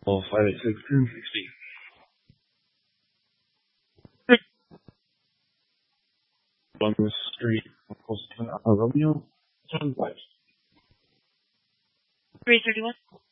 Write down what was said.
586 1060. On the street, Romeo, turn left. 331.